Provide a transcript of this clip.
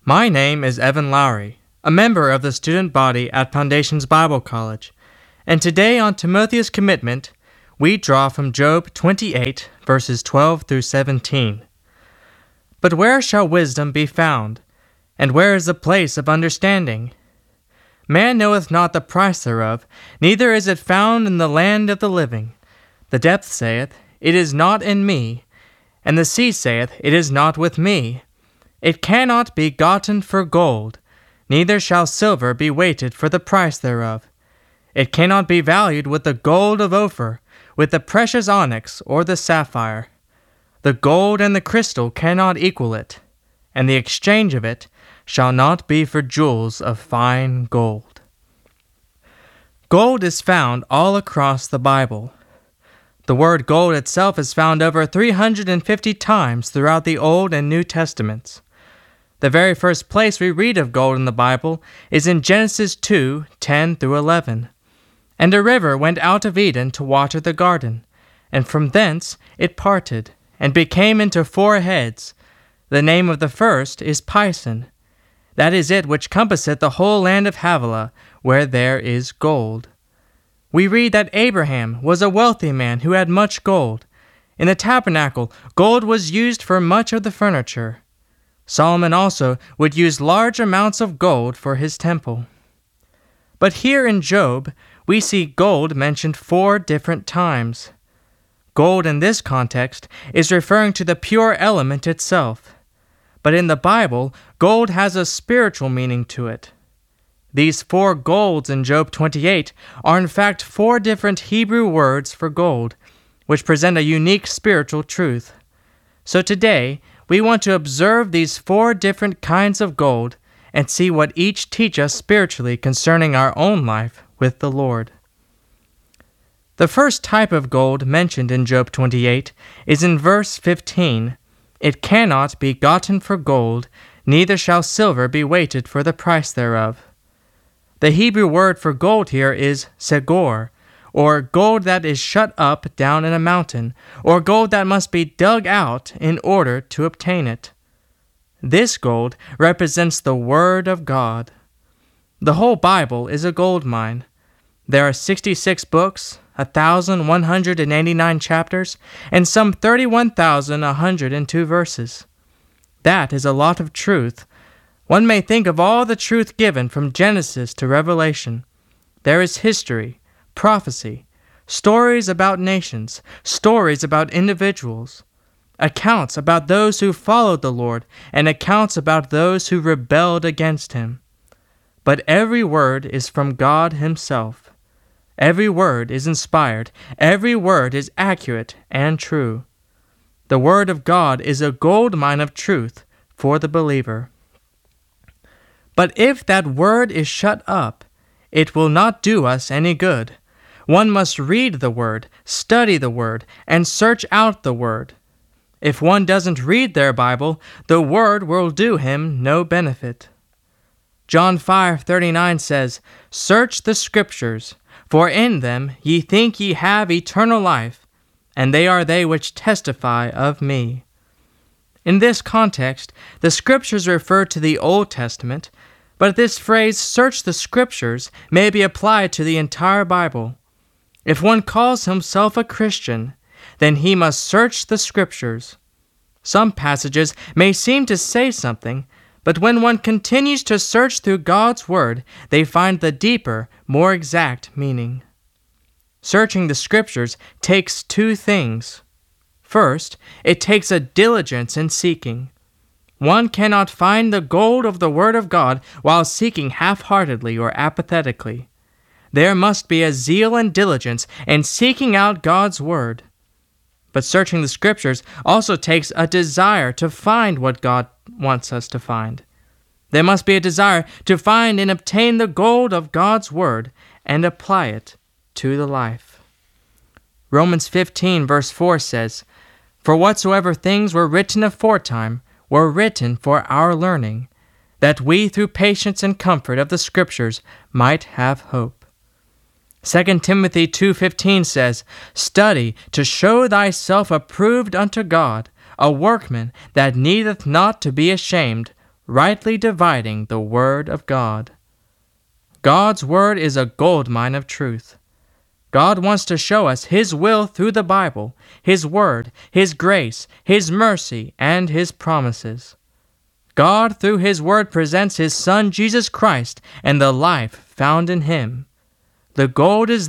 My name is Evan Lowry, a member of the student body at Foundations Bible College, and today on Timotheus Commitment, we draw from Job 28, verses 12 through 17. But where shall wisdom be found? And where is the place of understanding? Man knoweth not the price thereof, neither is it found in the land of the living. The depth saith, It is not in me, and the sea saith, It is not with me. It cannot be gotten for gold, neither shall silver be weighted for the price thereof. It cannot be valued with the gold of Ophir, with the precious onyx or the sapphire. The gold and the crystal cannot equal it, and the exchange of it shall not be for jewels of fine gold. Gold is found all across the Bible. The word gold itself is found over 350 times throughout the Old and New Testaments. The very first place we read of gold in the Bible is in Genesis 2, 10 through 11. And a river went out of Eden to water the garden, and from thence it parted, and became into 4 heads. The name of the first is Pison. That is it which compasseth the whole land of Havilah, where there is gold. We read that Abraham was a wealthy man who had much gold. In the tabernacle, gold was used for much of the furniture. Solomon also would use large amounts of gold for his temple. But here in Job, we see gold mentioned 4 different times. Gold in this context is referring to the pure element itself. But in the Bible, gold has a spiritual meaning to it. These 4 golds in Job 28 are in fact 4 different Hebrew words for gold, which present a unique spiritual truth. So today, we want to observe these 4 different kinds of gold and see what each teach us spiritually concerning our own life with the Lord. The first type of gold mentioned in Job 28 is in verse 15. It cannot be gotten for gold, neither shall silver be weighted for the price thereof. The Hebrew word for gold here is segor, or gold that is shut up down in a mountain, or gold that must be dug out in order to obtain it. This gold represents the Word of God. The whole Bible is a gold mine. There are 66 books, 1,189 chapters, and some 31,102 verses. That is a lot of truth. One may think of all the truth given from Genesis to Revelation. There is history, prophecy, stories about nations, stories about individuals, accounts about those who followed the Lord, and accounts about those who rebelled against Him. But every word is from God Himself. Every word is inspired. Every word is accurate and true. The Word of God is a gold mine of truth for the believer. But if that word is shut up, it will not do us any good. One must read the Word, study the Word, and search out the Word. If one doesn't read their Bible, the Word will do him no benefit. John 5:39 says, Search the Scriptures, for in them ye think ye have eternal life, and they are they which testify of me. In this context, the Scriptures refer to the Old Testament, but this phrase, search the Scriptures, may be applied to the entire Bible. If one calls himself a Christian, then he must search the Scriptures. Some passages may seem to say something, but when one continues to search through God's Word, they find the deeper, more exact meaning. Searching the Scriptures takes 2 things. First, it takes a diligence in seeking. One cannot find the gold of the Word of God while seeking half-heartedly or apathetically. There must be a zeal and diligence in seeking out God's Word. But searching the Scriptures also takes a desire to find what God wants us to find. There must be a desire to find and obtain the gold of God's Word and apply it to the life. Romans 15 verse 4 says, For whatsoever things were written aforetime were written for our learning, that we through patience and comfort of the Scriptures might have hope. 2 Timothy 2:15 says, Study to show thyself approved unto God, a workman that needeth not to be ashamed, rightly dividing the Word of God. God's Word is a gold mine of truth. God wants to show us His will through the Bible, His Word, His grace, His mercy, and His promises. God, through His Word, presents His Son, Jesus Christ, and the life found in Him. The gold is